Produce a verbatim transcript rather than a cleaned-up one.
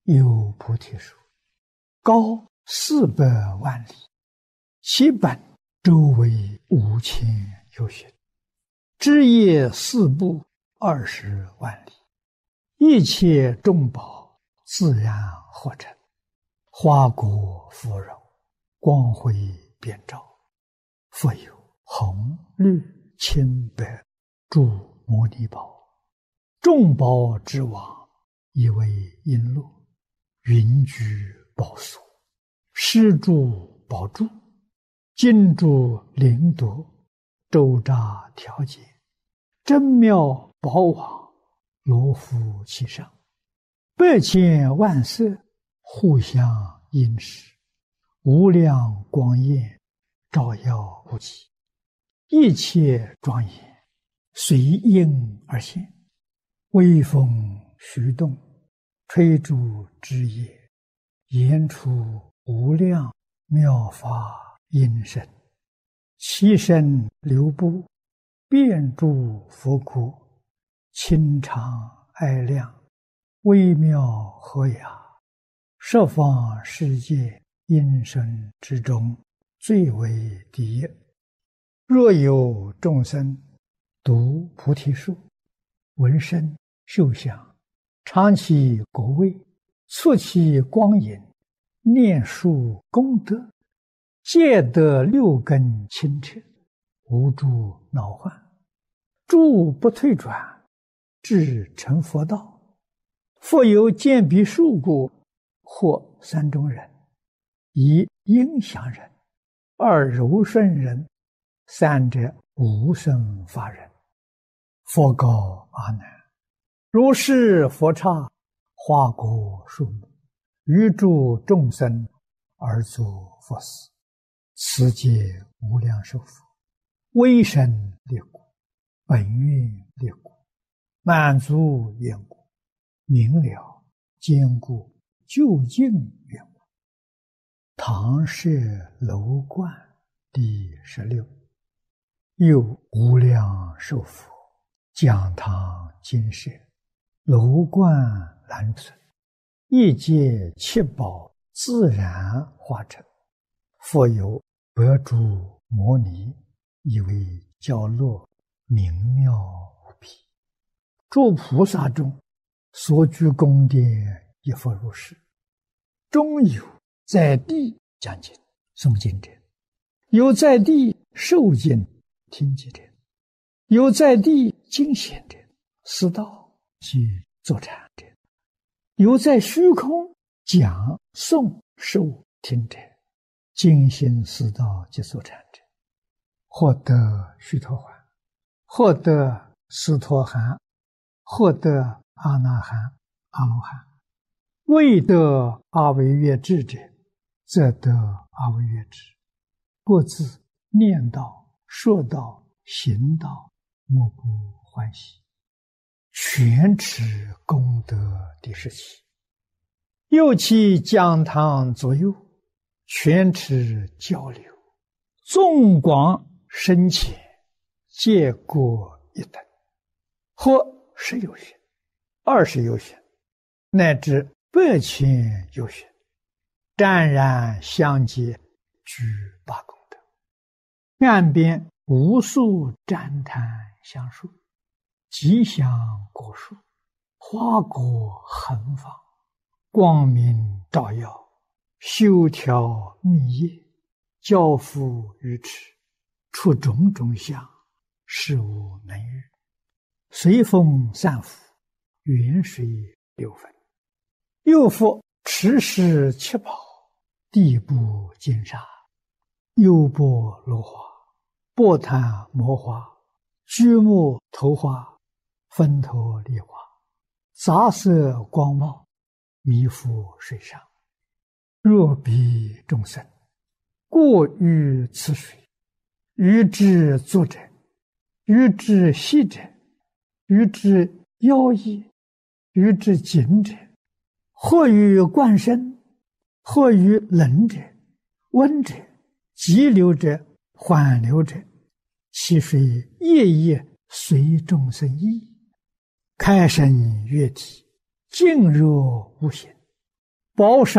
有菩提树，高四百万里，其本周围五千由旬，枝叶四部二十万里，一切众宝自然合成，花果芙蓉，光辉遍照，复有红绿青白诸摩尼宝，众宝之王，以为璎珞，云居宝所，施诸宝柱，金珠灵夺，周匝调节，真妙宝网，罗浮其上，百千万色，互相映饰，无量光焰，照耀不极，一切庄严，随应而现，微风徐动，吹诸枝叶，言出无量妙法音声，其身流布，遍诸佛国，清常爱亮，微妙和雅，十方世界音声之中，最为第一。若有众生读菩提树，闻声嗅香，尝其果味，触其光影，念树功德，皆得六根清澈，无诸恼患，诸不退转，至成佛道。复有见彼树故，或三种人：一应祥人，二柔顺人，三者无生法人。佛告阿难：如是佛刹，花果树木，于诸众生而作佛事，此皆无量寿佛，威神力故，本愿力故，满足愿故，明了坚固究竟愿故。唐舍楼观第十六。又无量寿佛，讲堂金舍，楼观栏存，一界七宝自然化成，复有百诸摩尼，以为教落，明妙无比。诸菩萨中，所居宫殿亦复如是。中有在地讲经诵经者，有在地受经听经者，有在地经显者，思道及坐禅者，有在虚空讲诵受听者，精心思道及坐禅者，获得须陀洹，获得斯陀含，获得阿那含、阿罗汉。未得阿惟越致者，则得阿惟越致。各自念道、说道、行道，莫不欢喜，全持功德第十七。又其讲堂左右，全持交流，纵广深浅，皆各一等，或十有旬，二十有旬，乃至百千有旬，湛然相接，具八功德。岸边无数旃檀香树，吉祥果树，花果横放，光明照耀，修条密叶，交付于持，出种种相，事无能遇。随风散伏，远水流分。又复持世七宝，地部金沙，优波罗花，波檀摩花，居木头花，分头梨花，杂色光茂，弥覆水上。若彼众生过于此水，于之坐者，于之息者，于之腰衣，于之颈者，或于冠身，或于冷者、温者、急流者、缓流者，其水夜夜随众生意，开生悦体，静若无形， 宝山